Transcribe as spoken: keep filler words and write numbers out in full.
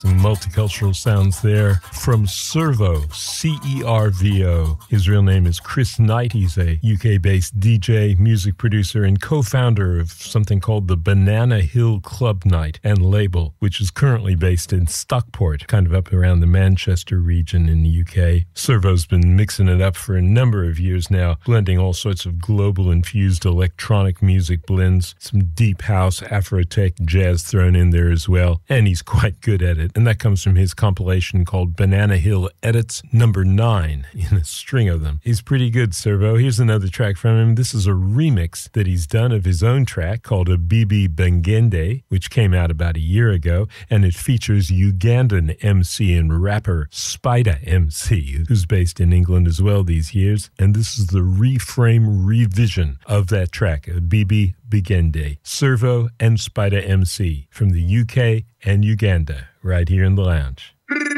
Some multicultural sounds there from Cervo, C E R V O. His real name is Chris Knight. He's a U K-based D J, music producer, and co-founder of something called the Banana Hill Club Night and label, which is currently based in Stockport, kind of up around the Manchester region in the U K. Cervo's been mixing it up for a number of years now, blending all sorts of global-infused electronic music blends, some deep house, Afro-tech, jazz thrown in there as well, and he's quite good at it. And that comes from his compilation called Banana Hill Edits number nine in a string of them. He's pretty good, Cervo. Here's another track from him. This is a remix that he's done of his own track called a Bibi Bengende, which came out about a year ago, and it features Ugandan M C and rapper Spider M C, who's based in England as well these years. And this is the reframe revision of that track, a Bibi Bengende, Cervo and Spider M C from the U K and Uganda, right here in the lounge.